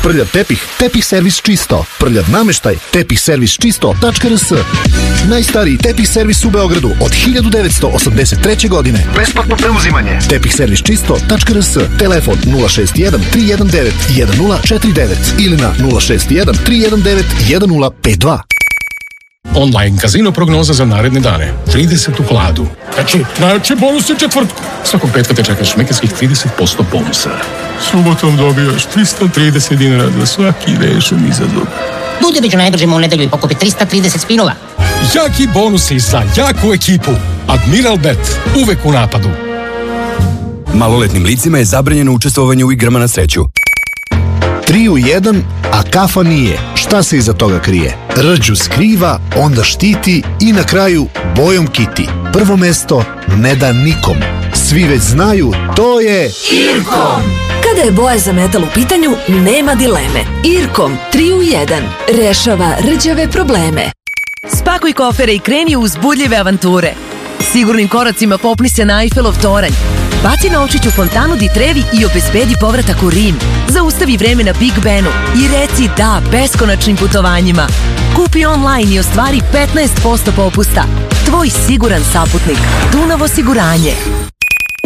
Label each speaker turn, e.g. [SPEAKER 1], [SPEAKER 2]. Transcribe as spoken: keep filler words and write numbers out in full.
[SPEAKER 1] Prljav tepih, tepih servis čisto. Prljav nameštaj, tepih servis čisto tačka r s. Najstariji tepih servis u Beogradu od hiljadu devetsto osamdeset treće. godine. Besplatno preuzimanje. tepih servis čisto tačka r s. Telefon nula šest jedan tri jedan devet jedan nula četiri devet ili na nula šest jedan tri jedan devet jedan nula pet dva.
[SPEAKER 2] Online kazino prognoza za naredne dane. trideset u hladu. Znači, najjači bonus u četvrtku. Svakog petka te čekaš šmekerskih trideset posto bonusa. Subotom dobijaš trista trideset dinara za svaki rešen izazov.
[SPEAKER 3] Duđeviću najdržimo u nedelju i pokupi trista trideset spinova.
[SPEAKER 2] Jaki bonusi za jaku ekipu. Admiral Bet. Uvek u napadu.
[SPEAKER 4] Maloletnim licima je zabranjeno učestvovanje u igrama na sreću.
[SPEAKER 1] Tri u jedan, a kafa nije. Šta se iza toga krije? Rđu skriva, onda štiti i na kraju bojom kiti. Prvo mesto ne da nikom. Svi već znaju, to je
[SPEAKER 5] Irkom. Kada je boja za metal u pitanju, nema dileme. Irkom tri u jedan rešava rđave probleme.
[SPEAKER 6] Spakuj kofere i kreni u uzbudljive avanture. Sigurnim koracima popni se na Eiffelov toranj. Baci novčić u fontanu Di Trevi i obezbedi povratak u Rim. Zaustavi vreme na Big Benu i reci da beskonačnim putovanjima. Kupi online i ostvari petnaest posto popusta. Tvoj siguran saputnik. Dunav osiguranje.